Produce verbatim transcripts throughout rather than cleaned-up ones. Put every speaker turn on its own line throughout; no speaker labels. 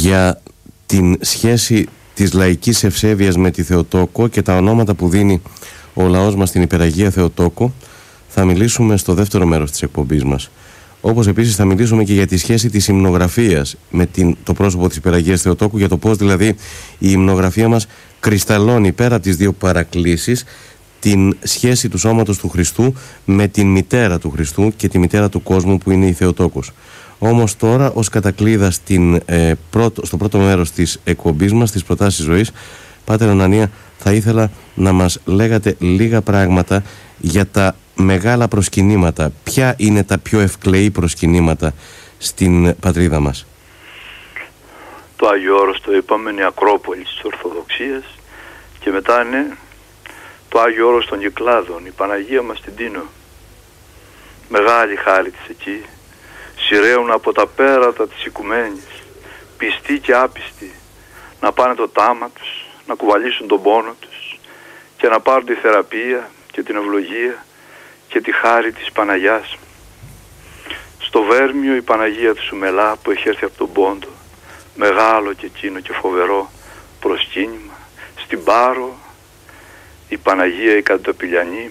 για την σχέση της λαϊκής ευσέβειας με τη Θεοτόκο και τα ονόματα που δίνει ο λαός μας στην Υπεραγία Θεοτόκο θα μιλήσουμε στο δεύτερο μέρος της εκπομπής μας. Όπως επίσης θα μιλήσουμε και για τη σχέση της υμνογραφίας με την, το πρόσωπο της Υπεραγίας Θεοτόκου, για το πώς δηλαδή η υμνογραφία μας κρυσταλλώνει πέρα από τις δύο παρακλήσεις την σχέση του σώματος του Χριστού με την μητέρα του Χριστού και τη μητέρα του κόσμου που είναι η Θεοτόκος. Όμως τώρα ως κατακλείδα στην, ε, πρώτο, στο πρώτο μέρος της εκπομπής μας, της προτάσεις ζωής, Πάτερ Ανανία, θα ήθελα να μας λέγατε λίγα πράγματα για τα μεγάλα προσκυνήματα. Ποια είναι τα πιο ευκλαιή προσκυνήματα στην πατρίδα μας?
Το Άγιο Όρος, το είπαμε, είναι η Ακρόπολη της Ορθοδοξίας, και μετά είναι το Άγιο Όρος των Κυκλάδων, η Παναγία μας στην Τίνο. Μεγάλη χάρη της εκεί. Σειραίουν από τα πέρατα της οικουμένης, πιστοί και άπιστοι, να πάνε το τάμα τους, να κουβαλήσουν τον πόνο τους και να πάρουν τη θεραπεία και την ευλογία και τη χάρη της Παναγιάς. Στο Βέρμιο η Παναγία του Σουμελά που έχει έρθει από τον Πόντο, μεγάλο και εκείνο και φοβερό προσκύνημα. Στην Πάρο η Παναγία η Καντοπηλιανή,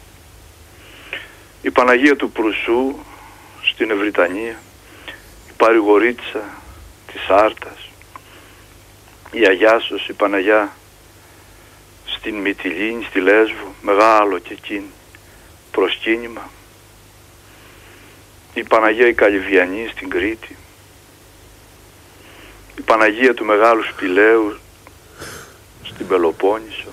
η Παναγία του Προυσού στην Ευρυτανία, η Παρηγορίτσα της Άρτας, η Αγιάσος, η Παναγιά στην Μυτιλήνη, στη Λέσβο, μεγάλο και εκείνη προσκύνημα, η Παναγία η Καλυβιανή στην Κρήτη, η Παναγία του Μεγάλου Σπηλαίου στην Πελοπόννησο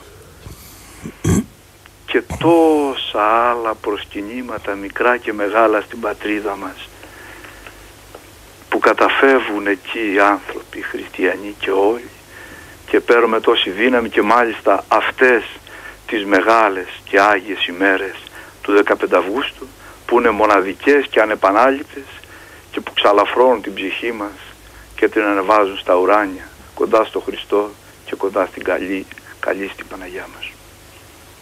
και τόσα άλλα προσκυνήματα μικρά και μεγάλα στην πατρίδα μας που καταφεύγουν εκεί οι άνθρωποι, οι χριστιανοί και όλοι, και παίρνουμε τόση δύναμη, και μάλιστα αυτές τις μεγάλες και άγιες ημέρες του δεκαπέντε Αυγούστου που είναι μοναδικές και ανεπανάληπτες και που ξαλαφρώνουν την ψυχή μας και την ανεβάζουν στα ουράνια κοντά στο Χριστό και κοντά στην καλή, καλή στην Παναγιά μας.